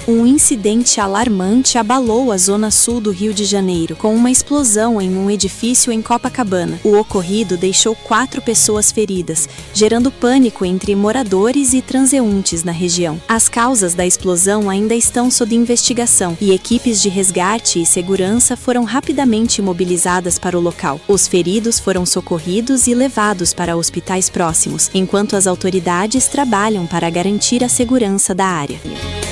Um incidente alarmante abalou a zona sul do Rio de Janeiro, com uma explosão em um edifício em Copacabana. O ocorrido deixou 4 pessoas feridas, gerando pânico entre moradores e transeuntes na região. As causas da explosão ainda estão sob investigação e equipes de resgate e segurança foram rapidamente mobilizadas para o local. Os feridos foram socorridos e levados para hospitais próximos, enquanto as autoridades trabalham para garantir a segurança da área.